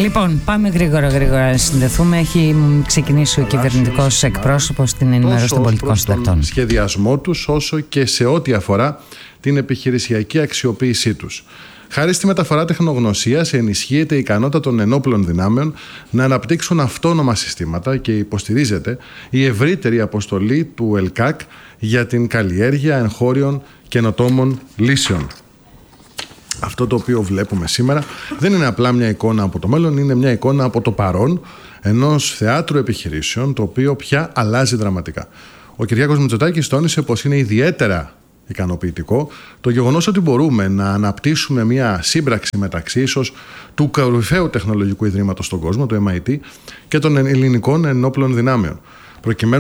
Λοιπόν, πάμε γρήγορα να συνδεθούμε. Έχει ξεκινήσει ο κυβερνητικός εκπρόσωπος στην ενημέρωση των πολιτικών συντακτών. Σχεδιασμό τους, όσο και σε ό,τι αφορά την επιχειρησιακή αξιοποίησή τους. Χάρη στη μεταφορά τεχνογνωσίας ενισχύεται η ικανότητα των ενόπλων δυνάμεων να αναπτύξουν αυτόνομα συστήματα και υποστηρίζεται η ευρύτερη αποστολή του ΕΛΚΑΚ για την καλλιέργεια εγχώριων καινοτόμων λύσεων. Αυτό το οποίο βλέπουμε σήμερα δεν είναι απλά μια εικόνα από το μέλλον, είναι μια εικόνα από το παρόν ενός θεάτρου επιχειρήσεων, το οποίο πια αλλάζει δραματικά. Ο Κυριάκος Μητσοτάκης τόνισε πως είναι ιδιαίτερα ικανοποιητικό το γεγονός ότι μπορούμε να αναπτύσσουμε μια σύμπραξη μεταξύ ίσως του κορυφαίου τεχνολογικού ιδρύματος στον κόσμο, του MIT, και των ελληνικών ενόπλων δυνάμεων, προκειμένου